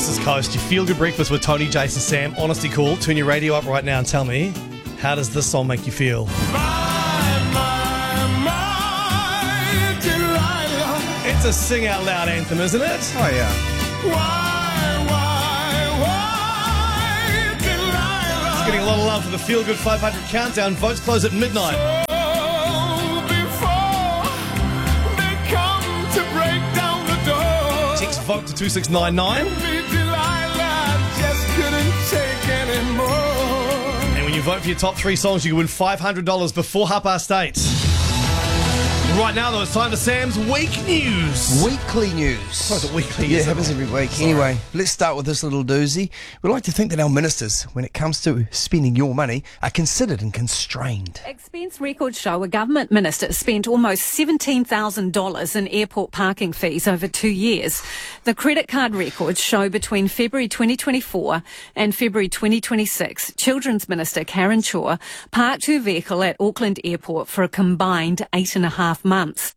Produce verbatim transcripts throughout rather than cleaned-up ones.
This is Coast. You feel good breakfast with Tony, Jason, Sam. Honesty call. Turn your radio up right now and tell me, how does this song make you feel? My, my, my Delilah. It's a sing out loud anthem, isn't it? Oh, yeah. Why, why, why, Delilah? It's getting a lot of love for the Feel Good five hundred countdown. Votes close at midnight. So before they come to break down the door, text vote to two six nine nine. And when you vote for your top three songs, you can win five hundred dollars before half past eight. Right now, though, it's time for Sam's Week News. Weekly news. What is it, weekly? Yeah, it happens every week. Sorry. Anyway, let's start with this little doozy. We like to think that our ministers, when it comes to spending your money, are considered and constrained. Expense records show a government minister spent almost seventeen thousand dollars in airport parking fees over two years. The credit card records show between February twenty twenty-four and February twenty twenty-six, Children's Minister Karen Chor parked her vehicle at Auckland Airport for a combined eight and a half months.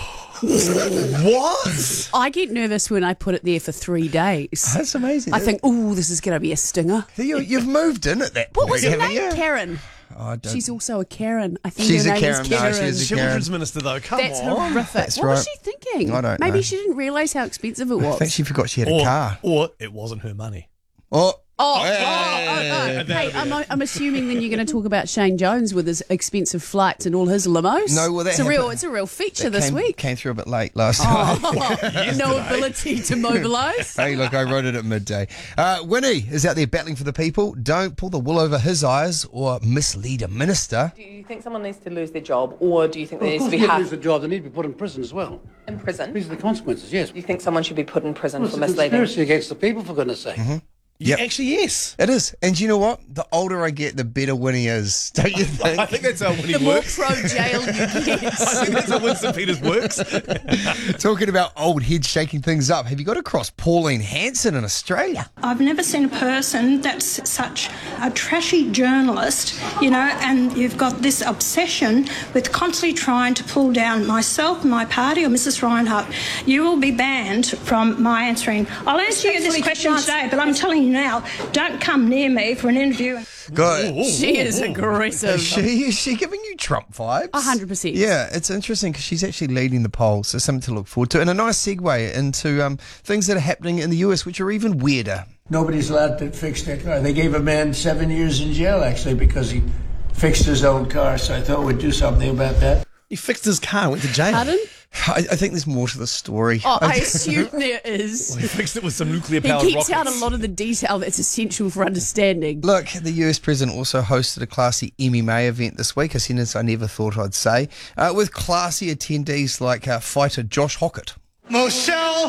What? I get nervous when I put it there for three days. That's amazing. I think, oh, this is going to be a stinger. You, you've moved in at that What point, was her haven't name? you? Karen. Oh, I don't- She's also a Karen. I think She's her a name Karen. is No, Karen. she's a Children's Karen. Minister, though. Come That's on. horrific. That's what was right. she thinking? I don't Maybe know. she didn't realise how expensive it was. I think she forgot she had a Or, car. or it wasn't her money. Oh, Oh, oh, Hey. oh, oh, oh. Hey, I'm, I'm assuming then you're going to talk about Shane Jones with his expensive flights and all his limos. No, well, that it's a real, happened- it's a real feature that this came, week. came through a bit late last night. Oh, no ability to mobilise. Hey, look, I wrote it at midday. Uh, Winnie is out there battling for the people. Don't pull the wool over his eyes or mislead a minister. Do you think someone needs to lose their job, or do you think Well, there of needs course, to be if they half lose the job, they need to be put in prison as well. in prison? These are the consequences, yes. Do you think someone should be put in prison Well, for it's a misleading? conspiracy against the people, for goodness sake. Mm-hmm. Yeah, Yep. actually, yes. It is. And you know what? The older I get, the better Winnie is. Don't you think? I think that's how Winnie The more works. pro jail you get. I think that's how Winston Peters works. Talking about old heads shaking things up, have you got across Pauline Hanson in Australia? I've never seen a person that's such a trashy journalist, you know, and you've got this obsession with constantly trying to pull down myself, my party, or Missus Reinhardt. You will be banned from my answering. I'll answer you this question today, but I'm telling you now, don't come near me for an interview. Good. She is aggressive. Is she, is she giving you Trump vibes? A hundred percent. Yeah, it's interesting because she's actually leading the polls, so something to look forward to. And a nice segue into um, things that are happening in the U S, which are even weirder. Nobody's allowed to fix their car. They gave a man seven years in jail, actually, because he fixed his own car, so I thought we'd do something about that. He fixed his car, went to jail. Pardon? I, I think there's more to the story. Oh, I assume there is. He fixed it with some nuclear He powered keeps rockets. out a lot of the detail that's essential for understanding. Look, the U S president also hosted a classy M M A event this week, a sentence I never thought I'd say, uh, with classy attendees like uh, fighter Josh Hockett. Michelle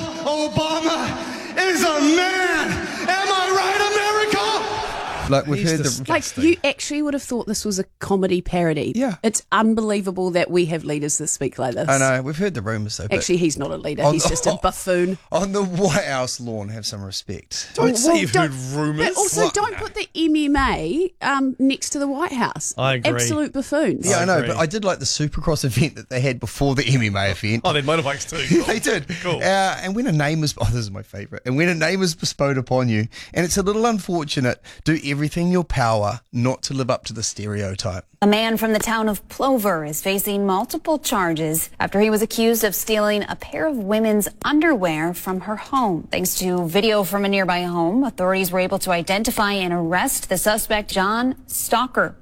Obama is a man. Am I right, America? Like we've He's heard the disgusting. Like, you actually would have thought this was a comedy parody. Yeah. It's unbelievable that we have leaders that speak like this. I know, we've heard the rumours though. But Actually, he's not a leader. On- He's just a buffoon. on the White House lawn, have some respect. Don't Well, say you've don't- heard rumours. But also, What? don't put the M M A um, next to the White House. I agree. Absolute buffoons. Yeah, I, I know, agree. but I did like the Supercross event that they had before the M M A event. Oh, they're motorbikes too. They did. Cool. Uh, and when a name is, oh, this is my favourite. And when a name is bestowed upon you, and it's a little unfortunate, do everything in your power not to live up to the stereotype. A man from the town of Plover is facing multiple charges after he was accused of stealing a pair of women's underwear from her home. Thanks to video from a nearby home, authorities were able to identify and arrest the suspect, John Stalker.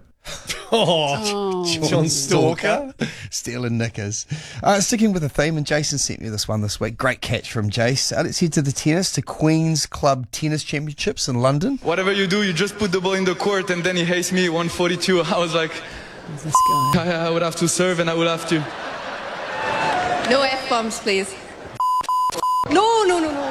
Oh, John Stalker. Stealing knickers. Uh, sticking with the theme, and Jason sent me this one this week. Great catch from Jace. Uh, let's head to the tennis, to Queen's Club Tennis Championships in London. Whatever you do, you just put the ball in the court, and then he hates me one forty-two. I was like, This guy. I, I would have to serve, and I would have to. No F-bombs, please. No, no, no, no.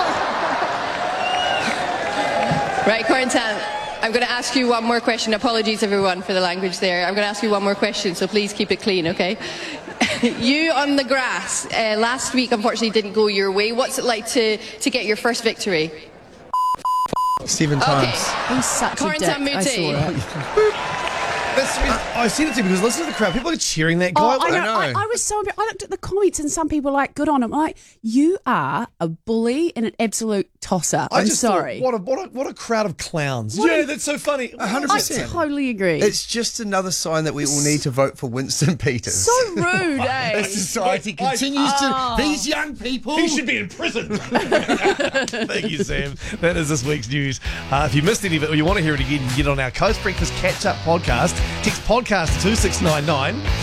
Right, Quarantine. I'm going to ask you one more question. Apologies, everyone, for the language there. I'm going to ask you one more question, so please keep it clean, okay? You on the grass, uh, last week, unfortunately, didn't go your way. What's it like to, to get your first victory? Seven Okay. times. He's such a dick. Quarantine I saw Muti. it. That's the reason I sent it to you because listen to the crowd. People are cheering that guy. Oh, I, know, I know. I, I was so. I looked at the comments and some people were like, "Good on him." I'm like, you are a bully and an absolute tosser. I I'm just sorry. thought, what a what a what a crowd of clowns. What yeah, a- that's so funny. A hundred I percent. totally agree. It's just another sign that we all need to vote for Winston Peters. so rude, eh? As society I- continues Oh. to. These young people. He should be in prison. Thank you, Sam. That is this week's news. Uh, if you missed any of it or you want to hear it again, you can get it on our Coast Breakfast Catch Up podcast. Text podcast to two six nine nine.